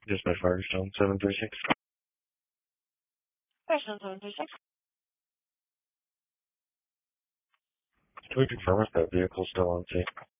Dispatch Firestone 736. Firestone 736. Can we confirm if that vehicle's still on scene?